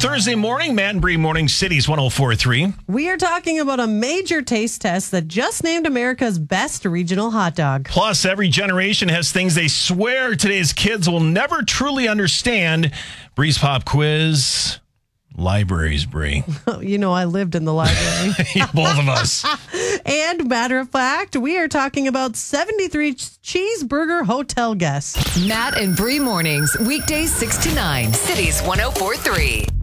Thursday morning, Matt and Bree Morning Cities 104.3. We are talking about a major taste test that just named America's best regional hot dog. Plus, every generation has things they swear today's kids will never truly understand. Bree's Pop Quiz. Libraries, Bree. You know, I lived in the library. Both of us. And matter of fact, we are talking about 73 cheeseburger hotel guests. Matt and Bree Mornings, weekdays 6 to 9, Cities 104.3.